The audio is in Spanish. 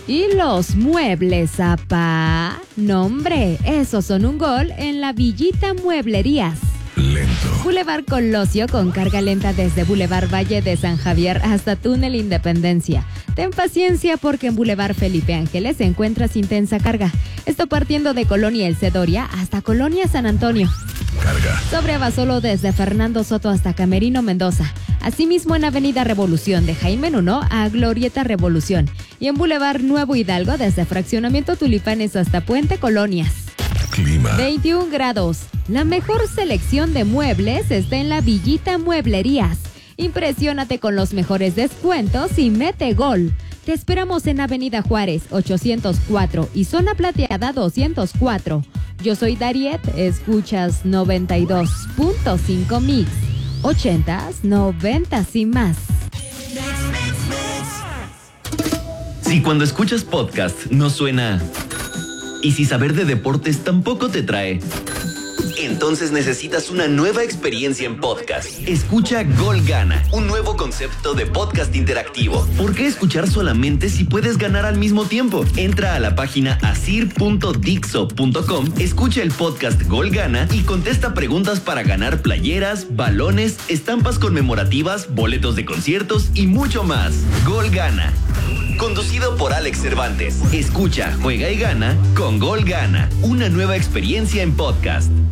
Y los muebles, apa. No, hombre, esos son un gol en la Villita Mueblerías. Lento. Boulevard Colosio con carga lenta desde Boulevard Valle de San Javier hasta Túnel Independencia. Ten paciencia porque en Boulevard Felipe Ángeles encuentras intensa carga. Esto partiendo de Colonia El Cedoria hasta Colonia San Antonio. Carga. Sobre Abasolo desde Fernando Soto hasta Camerino Mendoza. Asimismo en Avenida Revolución de Jaime Nuno a Glorieta Revolución. Y en Boulevard Nuevo Hidalgo desde Fraccionamiento Tulipanes hasta Puente Colonias. Clima. 21 grados. La mejor selección de muebles está en la Villita Mueblerías. Impresiónate con los mejores descuentos y mete gol. Te esperamos en Avenida Juárez 804 y Zona Plateada 204. Yo soy Dariet, escuchas 92.5 Mix. 80s, 90s y más. Si cuando escuchas podcast no suena... Y si saber de deportes tampoco te trae... Entonces necesitas una nueva experiencia en podcast. Escucha Gol Gana, un nuevo concepto de podcast interactivo. ¿Por qué escuchar solamente si puedes ganar al mismo tiempo? Entra a la página asir.dixo.com, escucha el podcast Gol Gana y contesta preguntas para ganar playeras, balones, estampas conmemorativas, boletos de conciertos y mucho más. Gol Gana. Conducido por Alex Cervantes. Escucha, juega y gana con Gol Gana. Una nueva experiencia en podcast.